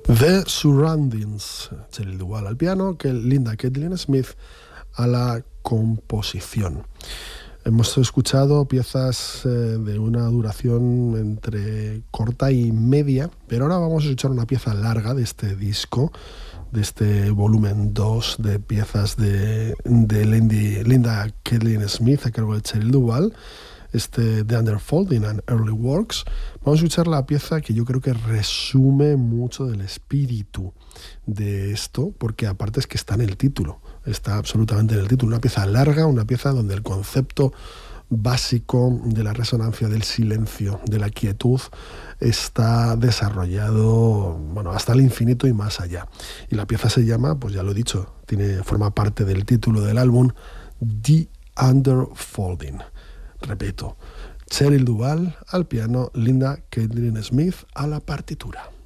The Surroundings, Cheryl Duval al piano, que Linda Caitlin Smith a la composición. Hemos escuchado piezas de una duración entre corta y media, pero ahora vamos a escuchar una pieza larga de este disco, de este volumen 2 de piezas de Linda Caitlin Smith a cargo de Cheryl Duval, The Underfolding and Early Works. Vamos a escuchar la pieza que yo creo que resume mucho del espíritu de esto, porque aparte es que está en el título, está absolutamente en el título. Una pieza larga, una pieza donde el concepto básico de la resonancia, del silencio, de la quietud, está desarrollado, bueno, hasta el infinito y más allá. Y la pieza se llama, pues ya lo he dicho, forma parte del título del álbum, The Underfolding. Repito, Cheryl Duval al piano, Linda Caitlin Smith a la partitura.